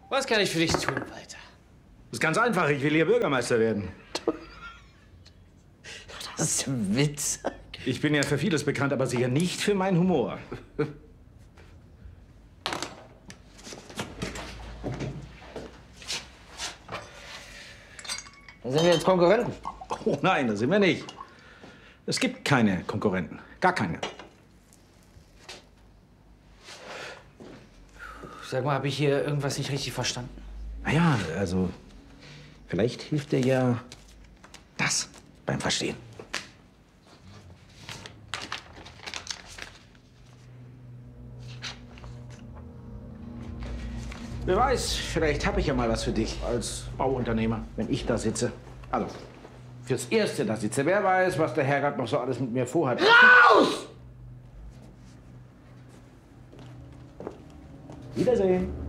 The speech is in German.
Was kann ich für dich tun, Walter? Das ist ganz einfach. Ich will hier Bürgermeister werden. Das ist ein Witz. Ich bin ja für vieles bekannt, aber sicher nicht für meinen Humor. Dann sind wir jetzt Konkurrenten. Oh nein, das sind wir nicht. Es gibt keine Konkurrenten. Gar keine. Sag mal, habe ich hier irgendwas nicht richtig verstanden? Naja, also, vielleicht hilft dir ja das beim Verstehen. Wer weiß, vielleicht habe ich ja mal was für dich als Bauunternehmer, wenn ich da sitze. Also, fürs Erste da sitze. Wer weiß, was der Herrgott noch so alles mit mir vorhat. Raus! Wiedersehen.